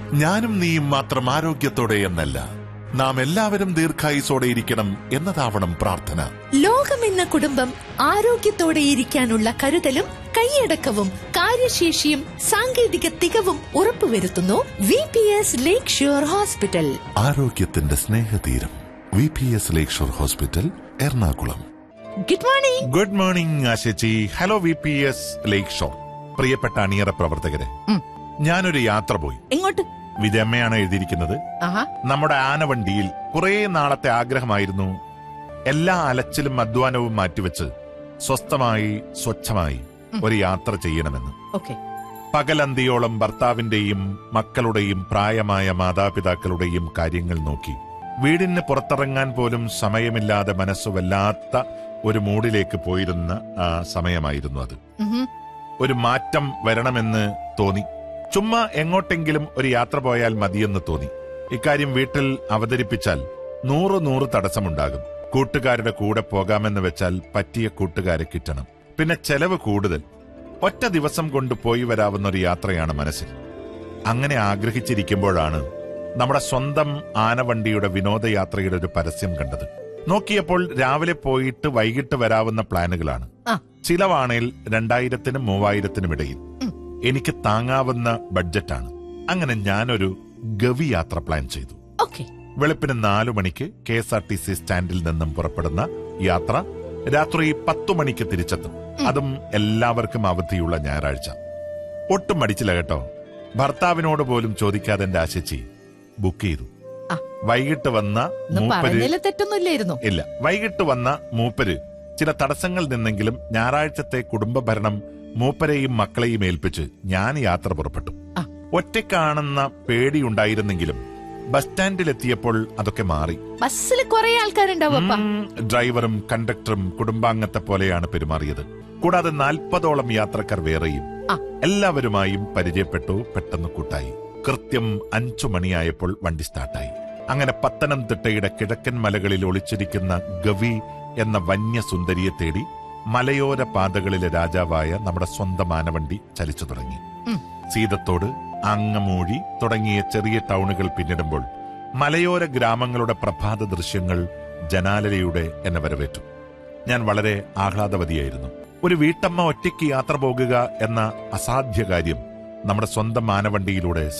ഞാനും നീയും മാത്രം ആരോഗ്യത്തോടെ എന്നല്ല, നാം എല്ലാവരും ദീർഘായുസോടെ ഇരിക്കണം എന്നതാവണം പ്രാർത്ഥന. ലോകമെന്ന കുടുംബം ആരോഗ്യത്തോടെ ഇരിക്കാനുള്ള കരുതലും കൈയടക്കവും കാര്യശേഷിയും സാങ്കേതിക തികവും ഉറപ്പുവരുത്തുന്നു VPS ലേക്ക് ഷോർ ഹോസ്പിറ്റൽ. ആരോഗ്യത്തിന്റെ സ്നേഹതീരം VPS ലേക്ക് shore hospital, Ernakulam. Good morning. Good morning ആശേച്ചി. Hello VPS ലേക്ക് ഷോർ. പ്രിയപ്പെട്ട അണിയറ പ്രവർത്തകരെ, ഞാനൊരു യാത്ര പോയി. എങ്ങോട്ട്? വിജയമ്മയാണ് എഴുതിയിരിക്കുന്നത്. നമ്മുടെ ആനവണ്ടിയിൽ കുറെ നാളത്തെ ആഗ്രഹമായിരുന്നു എല്ലാ അലച്ചിലും അധ്വാനവും മാറ്റിവെച്ച് സ്വസ്ഥമായി സ്വച്ഛമായി ഒരു യാത്ര ചെയ്യണമെന്ന്. പകലന്തിയോളം ഭർത്താവിന്റെയും മക്കളുടെയും പ്രായമായ മാതാപിതാക്കളുടെയും കാര്യങ്ങൾ നോക്കി വീടിന് പുറത്തിറങ്ങാൻ പോലും സമയമില്ലാതെ മനസ്സു വല്ലാത്ത ഒരു മൂഡിലേക്ക് പോയിരുന്ന ആ സമയമായിരുന്നു അത്. ഒരു മാറ്റം വരണമെന്ന് തോന്നി. ചുമ്മാ എങ്ങോട്ടെങ്കിലും ഒരു യാത്ര പോയാൽ മതിയെന്ന് തോന്നി. ഇക്കാര്യം വീട്ടിൽ അവതരിപ്പിച്ചാൽ 100 തടസ്സമുണ്ടാകും. കൂട്ടുകാരുടെ കൂടെ പോകാമെന്ന് വെച്ചാൽ പറ്റിയ കൂട്ടുകാരെ കിട്ടണം. പിന്നെ ചെലവ് കൂടുതൽ. ഒറ്റ ദിവസം കൊണ്ട് പോയി വരാവുന്ന ഒരു യാത്രയാണ് മനസ്സിൽ. അങ്ങനെ ആഗ്രഹിച്ചിരിക്കുമ്പോഴാണ് നമ്മുടെ സ്വന്തം ആനവണ്ടിയുടെ വിനോദയാത്രയുടെ ഒരു പരസ്യം കണ്ടത്. നോക്കിയപ്പോൾ രാവിലെ പോയിട്ട് വൈകിട്ട് വരാവുന്ന പ്ലാനുകളാണ്. ചിലവാണേൽ 2000-നും 3000-നും ഇടയിൽ. എനിക്ക് താങ്ങാവുന്ന ബഡ്ജറ്റാണ്. അങ്ങനെ ഞാനൊരു ഗവി യാത്ര പ്ലാൻ ചെയ്തു. വെളുപ്പിന് 4 മണിക്ക് KSRTC സ്റ്റാൻഡിൽ നിന്നും പുറപ്പെടുന്ന യാത്ര രാത്രി 10 മണിക്ക് തിരിച്ചെത്തും. അതും എല്ലാവർക്കും അവധിയുള്ള ഞായറാഴ്ച. ഒട്ടും മടിച്ചില്ല കേട്ടോ. ഭർത്താവിനോട് പോലും ചോദിക്കാതെ എന്റെ ആശിച്ചി ബുക്ക് ചെയ്തു. വൈകിട്ട് വന്ന വൈകിട്ട് വന്ന മൂപ്പര് ചില തടസ്സങ്ങൾ നിന്നെങ്കിലും ഞായറാഴ്ചത്തെ കുടുംബഭരണം മൂപ്പരെയും മക്കളെയും ഏൽപ്പിച്ച് ഞാൻ യാത്ര പുറപ്പെട്ടു. ഒറ്റയ്ക്കാണെന്ന പേടിയുണ്ടായിരുന്നെങ്കിലും ബസ് സ്റ്റാൻഡിലെത്തിയപ്പോൾ അതൊക്കെ മാറി. ബസ്സിൽ കുറെ ആൾക്കാരുണ്ടാവും. ഡ്രൈവറും കണ്ടക്ടറും കുടുംബാംഗത്തെ പോലെയാണ് പെരുമാറിയത്. കൂടാതെ 40ഓളം യാത്രക്കാർ വേറെയും. എല്ലാവരുമായും പരിചയപ്പെട്ടു. പെട്ടെന്ന് കൂട്ടായി. കൃത്യം 5 മണിയായപ്പോൾ വണ്ടി സ്റ്റാർട്ടായി. അങ്ങനെ പത്തനംതിട്ടയുടെ കിഴക്കൻ മലകളിൽ ഒളിച്ചിരിക്കുന്ന ഗവി എന്ന വന്യസുന്ദരിയെ തേടി മലയോര പാതകളിലെ രാജാവായ നമ്മുടെ സ്വന്തം ആനവണ്ടി ചലിച്ചു തുടങ്ങി. സീതത്തോട്, അങ്ങമൂഴി തുടങ്ങിയ ചെറിയ ടൗണുകൾ പിന്നിടുമ്പോൾ മലയോര ഗ്രാമങ്ങളുടെ പ്രഭാത ദൃശ്യങ്ങൾ ജനാലയിലൂടെ എന്നെ വരവേറ്റു. ഞാൻ വളരെ ആഹ്ലാദവതിയായിരുന്നു. ഒരു വീട്ടമ്മ ഒറ്റയ്ക്ക് യാത്ര പോകുക എന്ന അസാധ്യ കാര്യം നമ്മുടെ സ്വന്തം ആനവണ്ടിയിലൂടെ